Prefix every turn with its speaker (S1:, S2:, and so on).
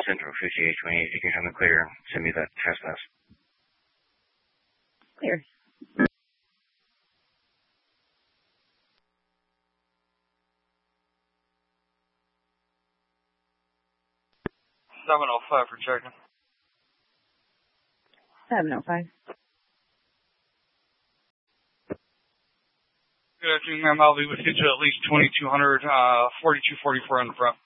S1: Central 5828. You can come in clear. Send me that trespass.
S2: Clear.
S3: 705 for checking.
S2: 705.
S3: Good afternoon, ma'am. I'll be with you to at least 2200, 4244 in the front.